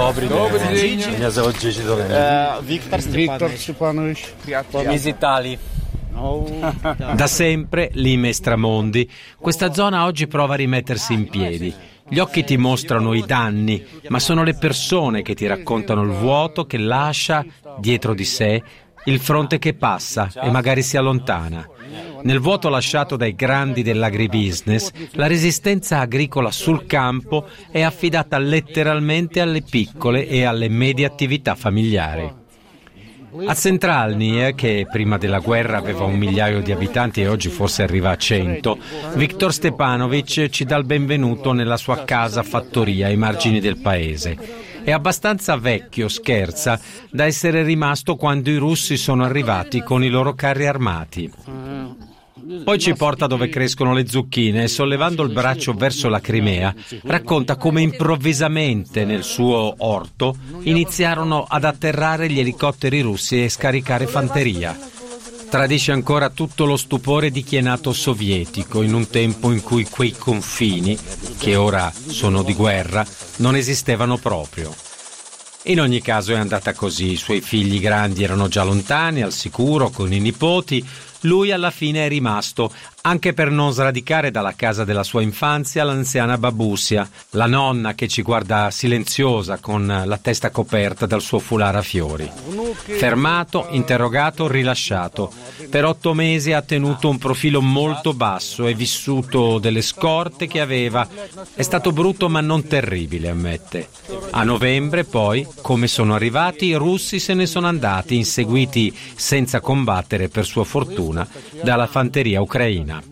Добрый день. Меня зовут Джиджи Долен. Виктор Степанович. Visitali. Da sempre, Limes Tramondi, questa zona oggi prova a rimettersi in piedi. Gli occhi ti mostrano i danni, ma sono le persone che ti raccontano il vuoto che lascia dietro di sé, il fronte che passa e magari si allontana. Nel vuoto lasciato dai grandi dell'agribusiness, la resistenza agricola sul campo è affidata letteralmente alle piccole e alle medie attività familiari. A Centralny, che prima della guerra aveva 1 migliaio di abitanti e oggi forse arriva a 100, Viktor Stepanovic ci dà il benvenuto nella sua casa fattoria ai margini del paese. È abbastanza vecchio, scherza, da essere rimasto quando i russi sono arrivati con i loro carri armati. Poi ci porta dove crescono le zucchine e, sollevando il braccio verso la Crimea, racconta come improvvisamente nel suo orto iniziarono ad atterrare gli elicotteri russi e scaricare fanteria. Tradisce ancora tutto lo stupore di chi è nato sovietico in un tempo in cui quei confini, che ora sono di guerra, non esistevano proprio. In ogni caso è andata così, i suoi figli grandi erano già lontani, al sicuro, con i nipoti. Lui alla fine è rimasto, anche per non sradicare dalla casa della sua infanzia l'anziana Babusia, la nonna che ci guarda silenziosa con la testa coperta dal suo foulard a fiori. Fermato, interrogato, rilasciato. Per 8 mesi ha tenuto un profilo molto basso e vissuto delle scorte che aveva. È stato brutto ma non terribile, ammette. A novembre poi, come sono arrivati, i russi se ne sono andati, inseguiti senza combattere per sua fortuna dalla fanteria ucraina.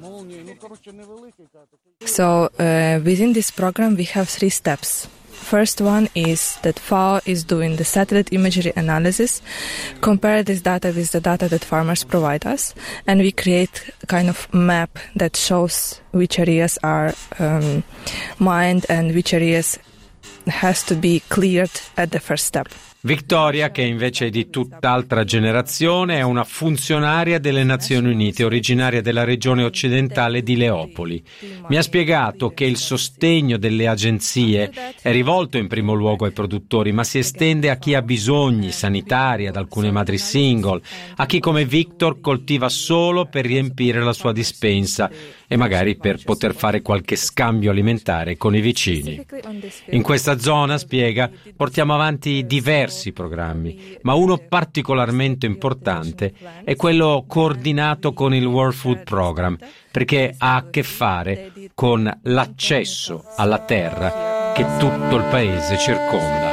So within this program we have 3 steps. First one is that FAO is doing the satellite imagery analysis, compare this data with the data that farmers provide us, and we create a kind of map that shows which areas are mined and which areas has to be cleared at the first step. Victoria, che invece è di tutt'altra generazione, è una funzionaria delle Nazioni Unite, originaria della regione occidentale di Leopoli. Mi ha spiegato che il sostegno delle agenzie è rivolto in primo luogo ai produttori, ma si estende a chi ha bisogni sanitari, ad alcune madri single, a chi come Victor coltiva solo per riempire la sua dispensa e magari per poter fare qualche scambio alimentare con i vicini. In questa zona, spiega, portiamo avanti diversi programmi, ma uno particolarmente importante è quello coordinato con il World Food Program, perché ha a che fare con l'accesso alla terra che tutto il paese circonda.